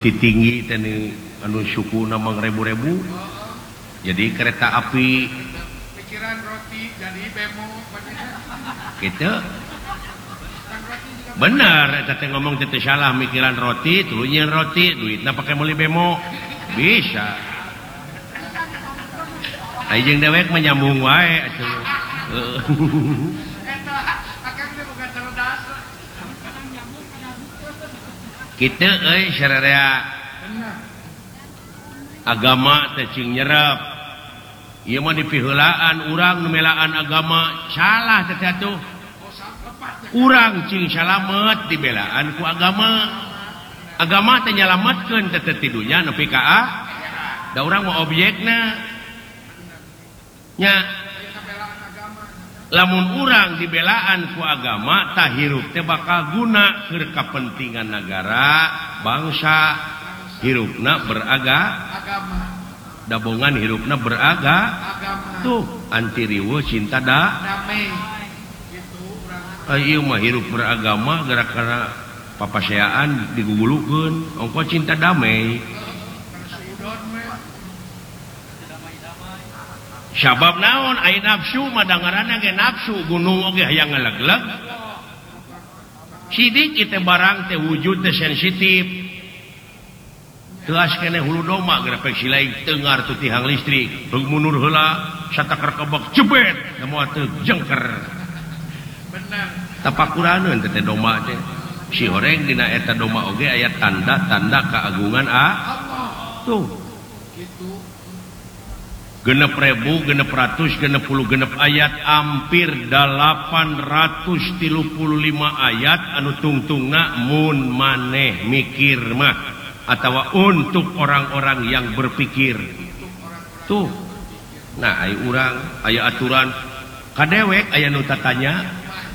tinggi anu suku nama ribu-ribu jadi kereta api pikiran roti jadi bemo gitu benar teh ngomong teh salah mikiran roti tulunya roti duitna pakai meuli bemo bisa ayeung dewek menyambung wae atuh eta akan teh boga cerdas kitu euy sararea agama teh cing nyerep ieu mah dipiheulaan urang nu melaan agama salah teh atuh urang cing salamet dibelaan ku agama teh nyalametkeun teh tidunya nepi ka da urang mah objekna nya lamun urang dibelaan ku agama tah hirup teh bakal guna keur kapentingan nagara bangsa hirupna agama dabongan hirupna agama tuh anti riweuh cinta damai gitu urang ieu mah hirup beragama gara-gara papaseaan digugulukeun ongko cinta damai sabab naon aya nafsu madangaranna ge nafsu gunung oge hayang ngalegleg sidik teh barang teh wujud teh sensitif teas keneh hulu doma grepek silaing teungar tu tihang listrik beug mundur heula satakar kebek jebet da moal teu jengker bener tapakuraneun teh doma teh si horeng dina eta doma oge aya tanda-tanda keagungan tuh gitu genep ribu, genep ratus, genep puluh, genep ayat hampir 835 ayat anu tungtungna mun maneh mikir mah atawa untuk orang-orang yang berpikir tuh nah aya urang aya aturan kadewek aya nu tatanya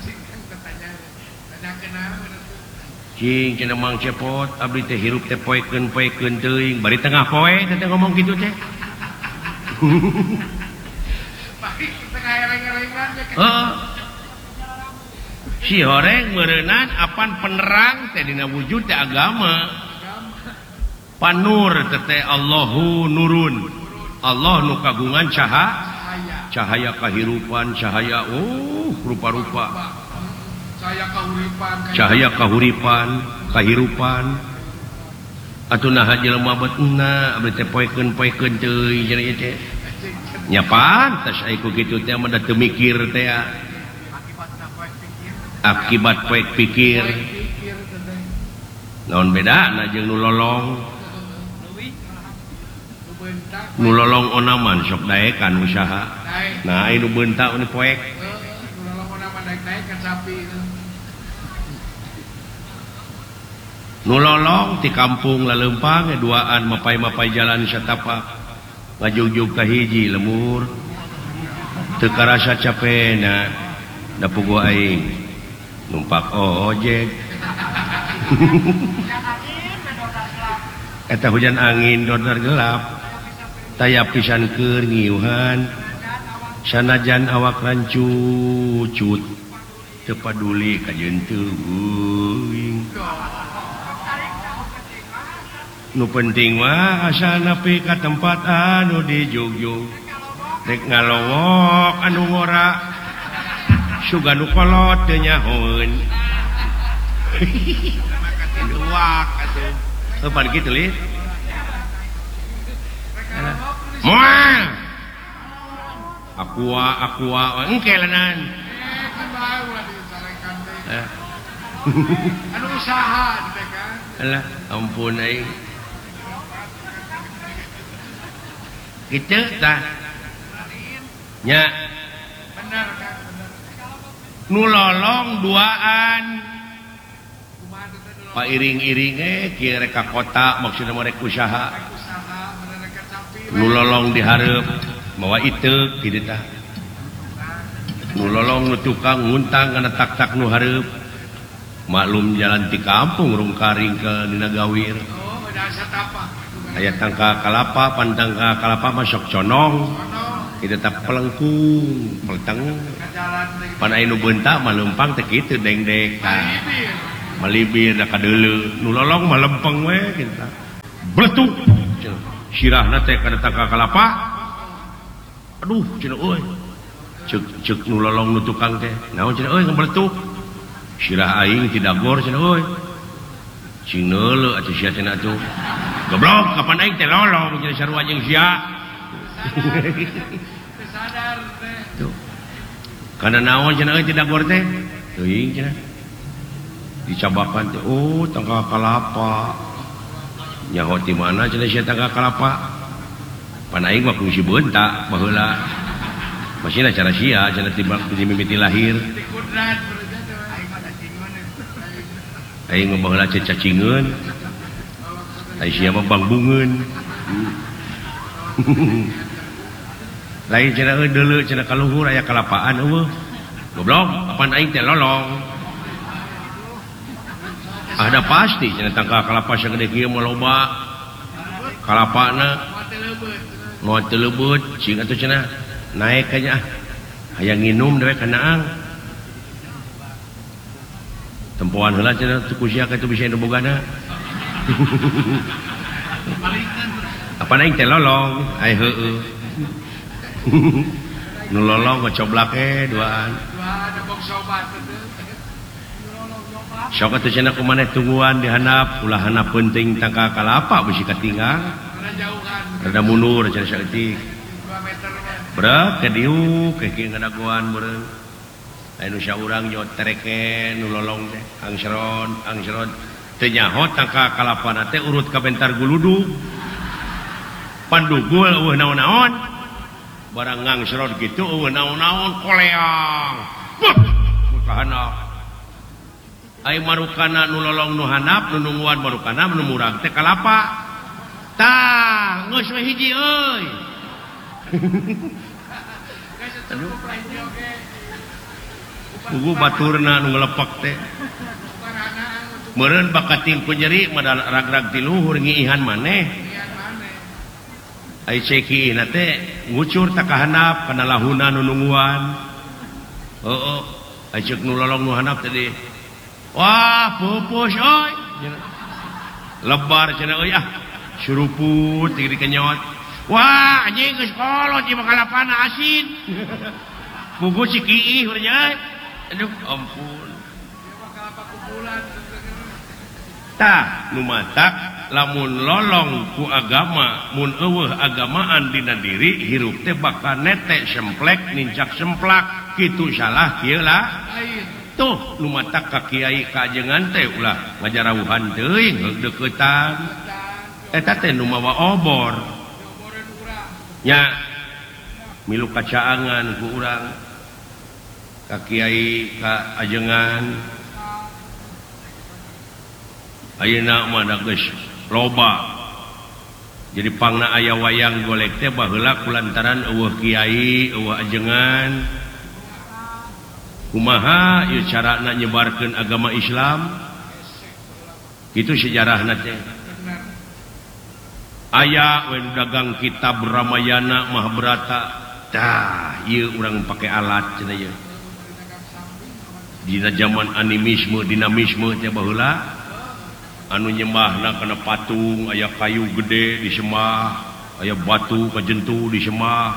cing cenah mang cepot abdi teh hirup teh poekeun teuing bari tengah poe teh ngomong kitu teh si horeng meureunnan apan penerang teh dina wujud teh agama panur teh Allahu nurun Allah nu kagungan cahaya kahirupan cahaya rupa-rupa cahaya kahuripan kahirupan atuh naha jelema betna abdi teh poekeun teuing cenah ieu teh nya pantes aya ku kitu teh mah da teu mikir teh akibat poek pikir naon bedana jeung nu lolong onaman sok daekan usaha nah anu beuntak nu poek nu lolong onaman daek ka sapi nu lolong ti kampung laleumpang duaan mapai-mapai jalan satapak ngajugjug ka hiji lemur teu karasa capena da puguh aing numpak ojek eta hujan angin dodar gelap taya pisan keur ngiuhan sanajan awak rancucut teu paduli ka jeunteung euy nu penting mah asal nepi ka tempat anu dijugjug rek ngalowok anu ngora suga nu kolot teu nyahoeun duak atuh heupan kitu li moal aqua engke lenan anu usaha teh kan alah ampun aing kitu tah nya bener kan nu lolong duaan pa iring-iring kieu rek ka kota maksudna mah rek usaha nu lolong dihareup mawa iteuk kitu tah nu lolong nu tukang nguntang kana tak-tak nu hareup maklum jalan ti kampung rungkaring ke dina gawir udah satapa aya tangka kalapa pantangka kalapa masuk conong itu tak pelengkung pelteng pan aya nu beuntak mah leumpang teh kitu dengdek malibir da kadeuleu nu lolong mah lempeng we kitu Beletuk. Sirahna teh kana tangka kalapa. Aduh, cenah euy. Cek nu lolong nu tukang teh. Naon cenah euy ngabeletuk. Sirah aing tidak gor cenah euy. Cing neuleuh atuh sia cenah atuh. Goblok, kapan aing teh lolong cenah sarua jeung sia. Sadar teh. Tuh. Kana naon cenah euy tidak gor teh? Teuing cenah. Dicabakan teh, oh tangka kalapa. Nyaho ti mana cenah sia tangka kalapa? Pan aing mah kungsi beuntak baheula. Masihna cara sia cenah timbang mimiti lahir. Di kudrat berarti aing mah dacingeun. Aing mah baheula cacingeun. Aing sia mah bangbungeun. Lain cenah euy deuleu cenah kaluhur aya kalapaan eueuh. Goblok, apan aing teh lolong. Ada pasti cenah tangka kalapa sagede kieu mah loba. Kalapana moal teu leubeut cing atuh cenah naek ka nya hayang nginum dewe ka naang. Tempoan heula cenah tuku sia ka itu bisa anu bogana. Apa aing teh lolong, ai heueuh. Nu lolong ngocoblak duaan. Ada box sobat teh. Sok atuh cenah kumaneh tungguan dihandap ulah handap penting tangka kalapa bisi katinggal. Karena jauhan. Rada mundur cenah saeutik. 2 meter mah. Berat ke diuk ke kieu ngadagoan meureun. Anu saurang nyaho tereke nu lolong teh angseron teu nyaho tangka kalapana teh urut ka bentar guludug. Pandugul eueuh naon-naon. Barang ngangseron kitu eueuh naon-naon koleang. Beuh ka handap. Ai marukana nu lolong nu handap nu nungguan marukana nu murag teh kalapa. Tah, geus we hiji euy. Geus cukup lain oge. Ugu baturna nu ngelepek teh. Bukan anak Meureun bakat tingku nyeri modal rag-rag ti luhur ngiihan maneh. pian maneh. Ai ceki na teh ngucur ta ka handap kana lahuna nu nungguan. Heueuh, ai ceuk nu lolong nu handap tadi. Wah, pupus euy. Lebar cenah euy suruput tinggi kenyot. Wah, anjing geus kolot ieu kalapana asin. Pugu si kiih urang euy. Aduh, ampun. Kalapa kumpulan. Tah, nu matak lamun lolong ku agama, mun eueuh agamaan dina diri hirup teh bakal nete semplek nincak semplak kitu salah kieu lah. Lain. Tuh nu matak ka kiai kajengan teh ulah ngajarawuhan teuing deukeutan. Eta teh nu mawa obor. Dioboreun urang. Nya milu kacaangan ku urang ka kiai ka ajengan. Ayeuna mah da geus loba. Jadi pangna aya wayang golek teh baheula kulantaran eueuh kiai, eueuh ajengan. Kumaha ieu carana nyebarkeun agama Islam? Kitu sejarahna teh. Aya we dagang kitab Ramayana Mahabharata. Tah, ieu urang pake alat cenah ieu. Dina zaman animisme, dinamisme teh baheula anu nyembahna kana patung, aya kayu gede disembah, aya batu kajentu disembah.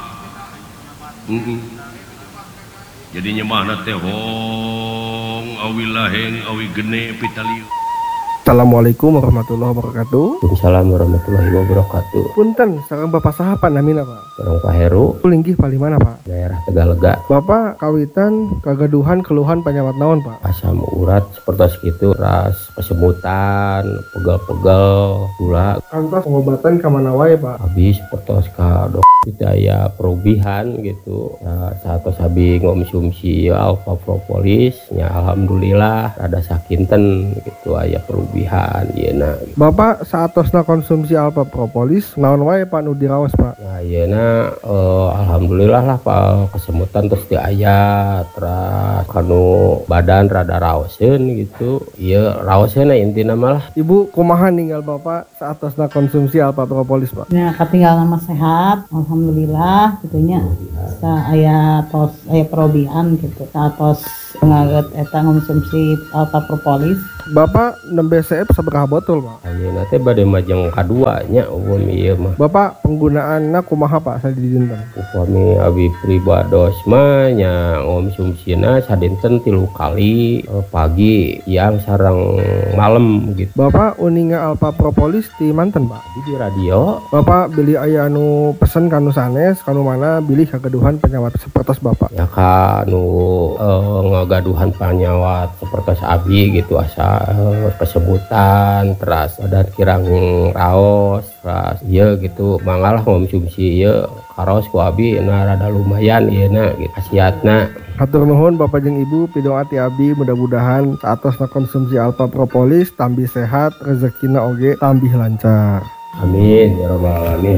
Jadi nyembahna teh hong awi laheng awi gene pitalieu. Assalamualaikum warahmatullahi wabarakatuh. Waalaikumsalam warahmatullahi wabarakatuh. Punten, sareng Bapak saha pan namina, Pak? Sareng Pak Heru, Linggih pali mana, Pak? daerah Tegalega. Bapak kawitan kagaduhan keluhan penyawat naon, Pak? Asam urat seperti itu, ras kesemutan, pegel-pegel, gula. Kantos pengobatan ka mana wae, Pak? Habis seperti ka dokter daya perubihan gitu. Nah, saat sabi ngomsumsi alfa propolis, nya alhamdulillah rada sakinten gitu aya perubihan yeuna. Bapak saatosna konsumsi alfa propolis naon wae Pak nu diraos, Pak? Nah, yeuna alhamdulillah lah Pak kesemutan terus di aya terus kanu badan rada raoseun gitu. Ieu raoseun intina mah lah. Ibu kumaha ninggal Bapak saatosna konsumsi alfa propolis, Pak? Ya, katinggal nama sehat, alhamdulillah gitunya. Aya tos aya perobihan gitu. Satos ngaget eta ngonsumsi alfa propolis. Bapak nembe BCF sabaraha botol Pak? Ayeuna teh bade majeng kaduanya upami ieu mah. Bapak penggunaanna kumaha Pak sadinten? Upami abi pribados mah nya ngonsumsina sadinten 3 kali, pagi, siang sareng malam gitu. Bapak uninga alpha propolis di manten Pak? Di radio. Bapak beli aya anu pesen kanu sanes kanu mana bilih kagaduhan penyawat sapertos Bapak? Ya kanu ngagaduhan penyawat sapertos abi gitu asa kesebutan teras dan kirang raos teras ieu gitu mangalah konsumsi ieu karos ku abi na rada lumayan ieu na gitu khasiatna. Hatur nuhun Bapak jeung Ibu pidoa ti abdi mudah-mudahan saatosna konsumsi alpha propolis tambih sehat rezekina oge tambih lancar. Amin ya rabbal alamin.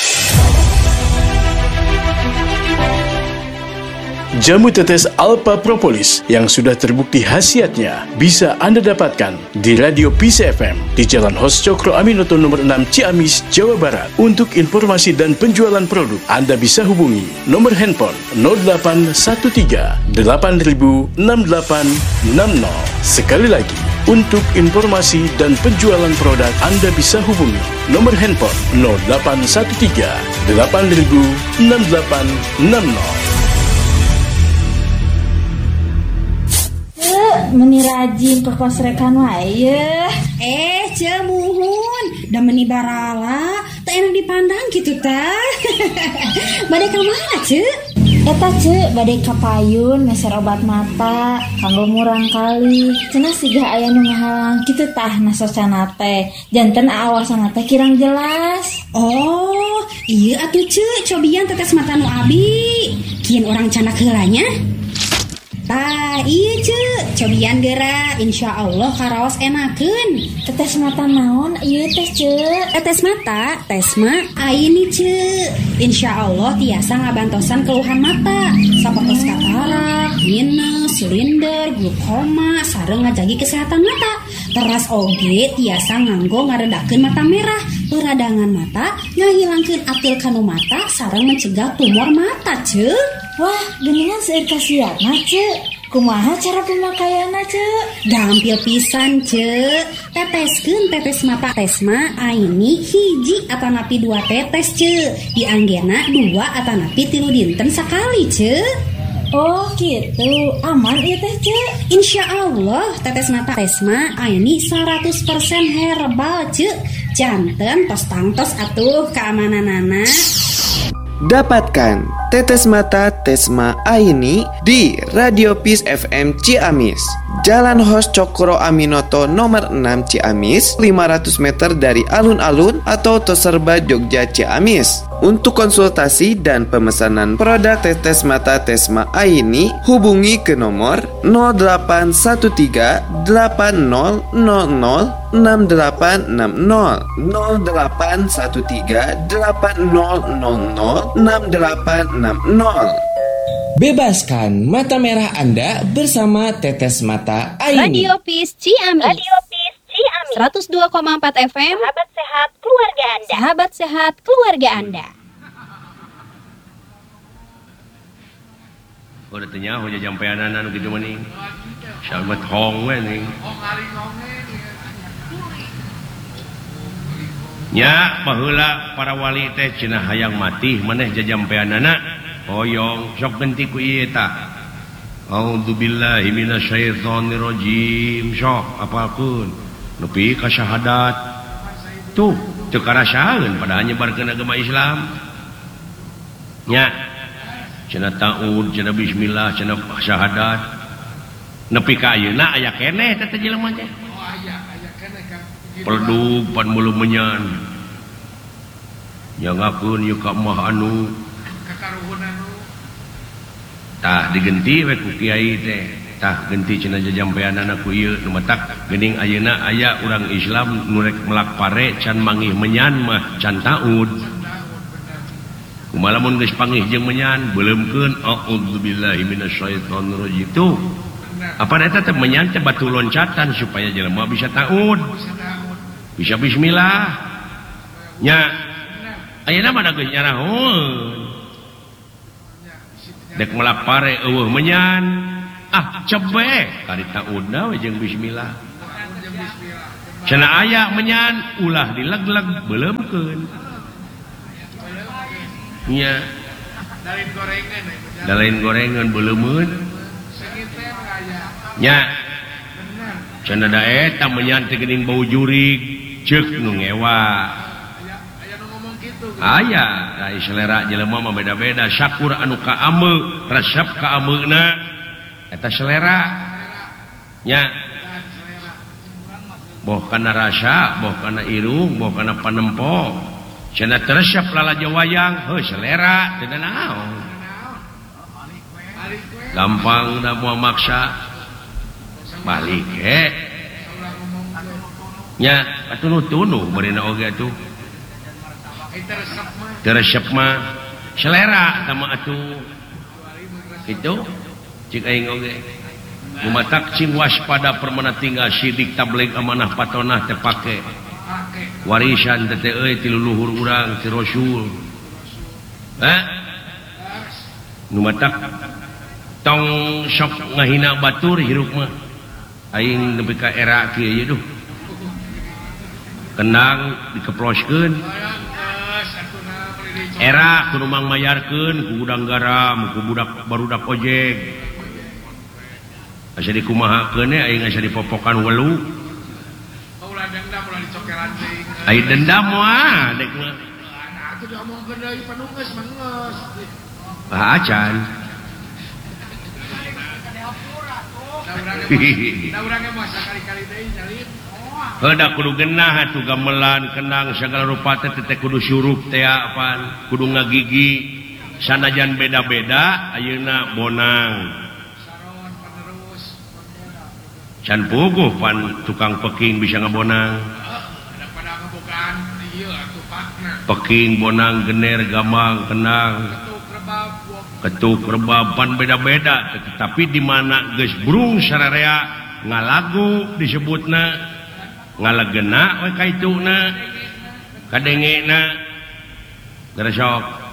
Jamu tetes Alpha Propolis yang sudah terbukti khasiatnya bisa Anda dapatkan di Radio Peace FM di Jalan Hos Cokro Aminoto nomor 6 Ciamis, Jawa Barat. Untuk informasi dan penjualan produk, Anda bisa hubungi nomor handphone 0813 8000 6860. Sekali lagi, untuk informasi dan penjualan produk, Anda bisa hubungi nomor handphone 0813 8000 6860. Meni rajin ke kos rekan wae. Cemuhun da meni barala teu enak dipandang gitu tah. Bade ka mana Eta bade ka payun meser obat mata kanggo murang kali. Cenah siga aya nu ngahalang kitu tah nasosana teh. Janten awasana teh kirang jelas. Oh, iya atuh cobian tetes mata nu abi. Kieun urang canak heulanya. Tah iya cobian geura insya Allah karaos enakeun. Tetes mata naon ieu teh Tetes mata tesma aini insya Allah tiasa ngabantosan keluhan mata sapertos katarak, minus, silinder, glukoma sareng ngajagi kesehatan mata. Teras oge tiasa nganggo ngaredakeun mata merah, peradangan mata, ngahilangkeun atil kanu mata sareng mencegah tumor mata Wah, geningan seueur kasiatna kumaha cara pemakaianna Gampil pisan teteskeun tetes mata tesma aini hiji atanapi 2 tetes dianggena 2 atanapi 3 dinten sakali Oh gitu, aman ieu teh Insya Allah tetes mata tesma aini 100% herbal janten tos tangtos atuh keamananana. Dapatkan tetes mata Tesma Aini di Radio Peace FM Ciamis, Jalan Hos Cokro Aminoto nomor 6 Ciamis, 500 meter dari alun-alun atau Toserba Jogja Ciamis. Untuk konsultasi dan pemesanan produk tetes mata Tesma Aini, hubungi ke nomor 0813 8000 6860 0813 8000 6860. Bebaskan mata merah Anda bersama Tetes Mata Aini. Radio Peace Ciamis. 102,4 FM. Sahabat sehat keluarga Anda. Sahabat sehat keluarga Anda. Udah tanya, udah jampean anak gitu maning. Sahabat hong we nih. Nya baheula para wali teh cenah hayang mati maneh jajampean anak hoyong sok genti ku ieu tah. A'udzubillahi minasyaitonir rajim. Sok apalkeun nepi ka syahadat. Tuh teu karasaeun pada nyebarkeun agama Islam. Nya cenah taud, cenah bismillah, cenah syahadat. Nepi ka ayeuna aya keneh teh jelema teh. Pelduk pan mulu menyan yang akun yuk mah anu tah digenti we ku kiai teh tah genti cenah jajampean anak ku ieu nu matak geuning ayeuna aya urang Islam nu rek melak pare can mangih menyan mah can taud kumaha mun geus pangih jeung menyan beuleumkeun a'udzubillahi minasyaitonir rajim tuh apa eta teh menyan teh batu loncatan supaya jelema bisa taud bisa bismillah nya ayeuna mah geus nyarahun dek melak pare eueuh menyan cebek kari taudna we jeung bismillah cenah aya menyan ulah dileg-leg beuleumkeun nya Dalin gorengan dalain gorengan beuleumeun Segiter aya. nya cenah da eta menyan teh geuning bau jurig ceuk nu ngewa Aya nu ngomong kitu. aya da selera jelema mah beda-beda syakur anu ka ameu resep ka ameuna eta selera nya boh kana rasa boh kana irung boh kana panempo cenah teresep lalajo wayang heuh selera teu naon gampang da moal maksa balik nya atuh beurina oge atuh teresep mah selera sama atuh itu cik aing oge gumatak cing waspada permana tinggal sidik tabligh amanah patonah teu pake warisan teh euy ti leluhur urang ti Rasul nu matak tong sok ngahina batur hirup mah aing nepi ka era kieu ye duh kendang dikeploskeun era kudu mang mayarkeun ku gudang garam ku budak barudak ojek asa dikumahakeun aing asa dipopokan welu ulah dendam ulah dicokelan teuing ai dendam mah dek mah atuh diomongkeun deui panunggeus mangeus acan da urang ge mah sakali-kali deui nyalin heuda kudu genah atuh gamelan kendang sagala rupa teh kudu syurup teh apaan kudu ngagigi sanajan beda-beda ayeuna bonang can puguh pan tukang peking bisa ngabonang pada ngabogaan ieu atuh pakna peking bonang gener gamang kendang ketuk rebab pan beda-beda tetapi di mana geus brung sararea ngalagu disebutna ngalegena we kaituna kadengena gara sok